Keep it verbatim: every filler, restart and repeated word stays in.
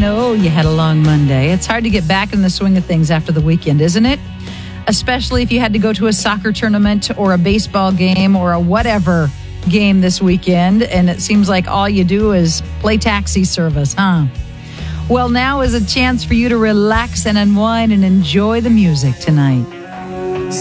know you had a long Monday. It's hard to get back in the swing of things after the weekend, isn't it? Especially if you had to go to a soccer tournament or a baseball game or a whatever game this weekend, and it seems like all you do is play taxi service, huh? Well, now is a chance for you to relax and unwind and enjoy the music tonight.